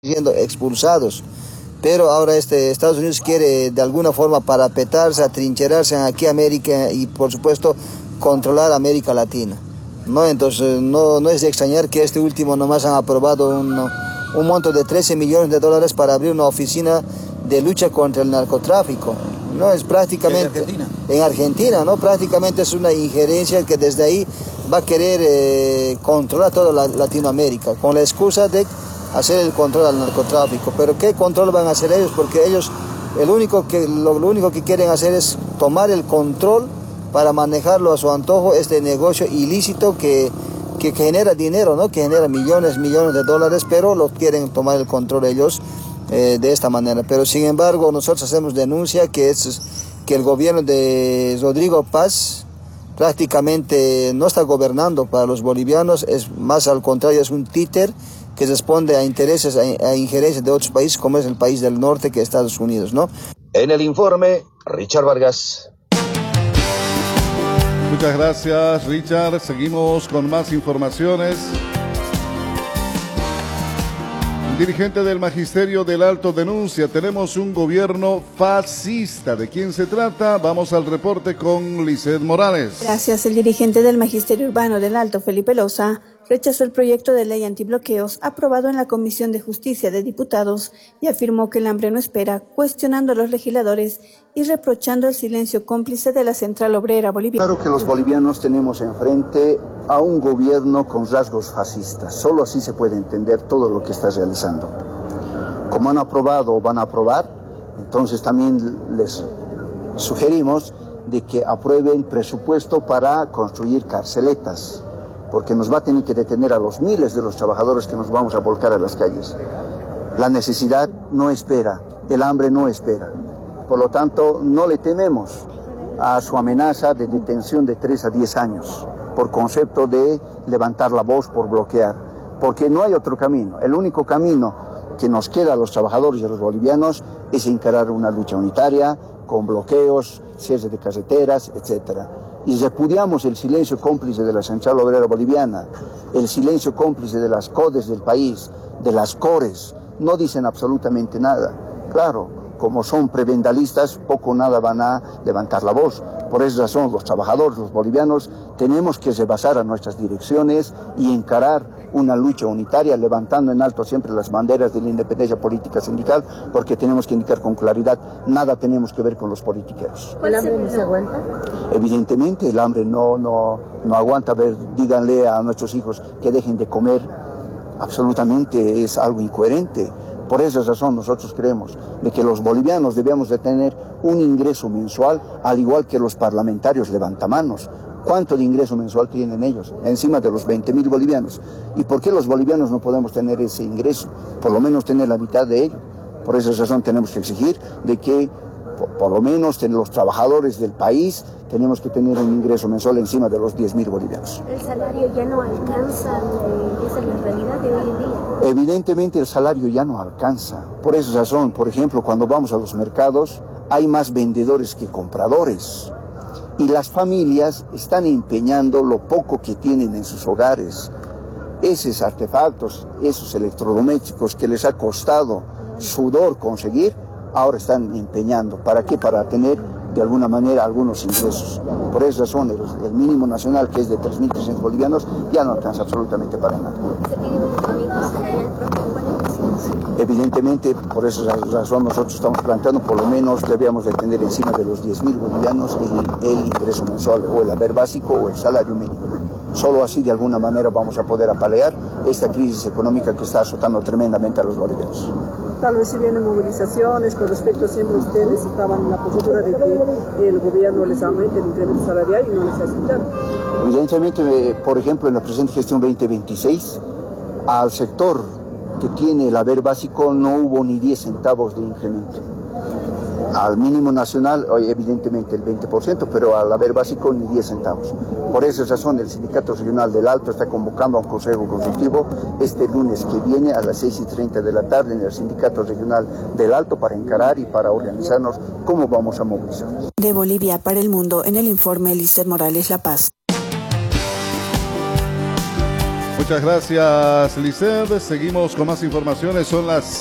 siendo expulsados. Pero ahora Estados Unidos quiere de alguna forma parapetarse, atrincherarse aquí a América y por supuesto controlar América Latina, ¿no? Entonces no es de extrañar que este último nomás han aprobado un monto de $13 millones para abrir una oficina de lucha contra el narcotráfico, ¿no? Es prácticamente en Argentina, ¿no? Prácticamente es una injerencia que desde ahí va a querer controlar toda Latinoamérica con la excusa de hacer el control al narcotráfico. Pero ¿qué control van a hacer ellos? Porque ellos lo único que quieren hacer es tomar el control para manejarlo a su antojo, este negocio ilícito que genera dinero, ¿no? Que genera millones de dólares, pero lo quieren tomar el control ellos de esta manera. Pero sin embargo nosotros hacemos denuncia que el gobierno de Rodrigo Paz prácticamente no está gobernando para los bolivianos, es más al contrario, es un títer que responde a intereses, a injerencias de otros países, como es el país del norte, que es Estados Unidos, ¿no? En el informe, Richard Vargas. Muchas gracias, Richard. Seguimos con más informaciones. Dirigente del Magisterio del Alto denuncia: tenemos un gobierno fascista. ¿De quién se trata? Vamos al reporte con Lizeth Morales. Gracias. El dirigente del Magisterio Urbano del Alto, Felipe Loza, rechazó el proyecto de ley antibloqueos aprobado en la Comisión de Justicia de Diputados y afirmó que el hambre no espera, cuestionando a los legisladores y reprochando el silencio cómplice de la Central Obrera Boliviana. Claro que los bolivianos tenemos enfrente a un gobierno con rasgos fascistas. Solo así se puede entender todo lo que está realizando. Como han aprobado o van a aprobar, entonces también les sugerimos de que aprueben presupuesto para construir carceletas, porque nos va a tener que detener a los miles de los trabajadores que nos vamos a volcar a las calles. La necesidad no espera, el hambre no espera. Por lo tanto, no le tememos a su amenaza de detención de 3 a 10 años, por concepto de levantar la voz por bloquear, porque no hay otro camino. El único camino que nos queda a los trabajadores y a los bolivianos es encarar una lucha unitaria, con bloqueos, cierre de carreteras, etcétera. Y repudiamos el silencio cómplice de la Central Obrera Boliviana, el silencio cómplice de las CODES del país, de las CORES. No dicen absolutamente nada. Claro, como son prebendalistas, poco o nada van a levantar la voz. Por esa razón, los trabajadores, los bolivianos, tenemos que rebasar a nuestras direcciones y encarar una lucha unitaria, levantando en alto siempre las banderas de la independencia política sindical, porque tenemos que indicar con claridad, nada tenemos que ver con los politiqueros. ¿El hambre no se aguanta? Evidentemente el hambre no aguanta. Díganle a nuestros hijos que dejen de comer, absolutamente es algo incoherente. Por esa razón nosotros creemos de que los bolivianos debemos de tener un ingreso mensual, al igual que los parlamentarios levantamanos. ¿Cuánto de ingreso mensual tienen ellos? Encima de los 20.000 bolivianos. ¿Y por qué los bolivianos no podemos tener ese ingreso? Por lo menos tener la mitad de ello. Por esa razón tenemos que exigir de que por lo menos los trabajadores del país tenemos que tener un ingreso mensual encima de los 10.000 bolivianos. ¿El salario ya no alcanza? ¿Esa es la realidad de hoy en día? Evidentemente el salario ya no alcanza. Por esa razón, por ejemplo, cuando vamos a los mercados hay más vendedores que compradores. Y las familias están empeñando lo poco que tienen en sus hogares. Esos artefactos, esos electrodomésticos que les ha costado sudor conseguir, ahora están empeñando. ¿Para qué? Para tener de alguna manera algunos ingresos. Por esa razón el mínimo nacional, que es de 3.300 bolivianos, ya no alcanza absolutamente para nada. Evidentemente, por esa razón nosotros estamos planteando, por lo menos debíamos de tener encima de los 10.000 bolivianos el ingreso mensual, o el haber básico o el salario mínimo. Solo así de alguna manera vamos a poder apalear esta crisis económica que está azotando tremendamente a los bolivianos. Tal vez si vienen movilizaciones, con respecto siempre ustedes estaban en la postura de que el gobierno les aumente el incremento salarial y no les aceptaron. Evidentemente, por ejemplo, en la presente gestión 2026, al sector que tiene el haber básico no hubo ni 10 centavos de incremento. Al mínimo nacional, evidentemente el 20%, pero al haber básico ni 10 centavos. Por esa razón, el Sindicato Regional del Alto está convocando a un consejo consultivo este lunes que viene a las 6:30 de la tarde en el Sindicato Regional del Alto para encarar y para organizarnos cómo vamos a movilizarnos. De Bolivia para el mundo, en el informe Lizeth Morales, La Paz. Muchas gracias, Lisset. Seguimos con más informaciones. Son las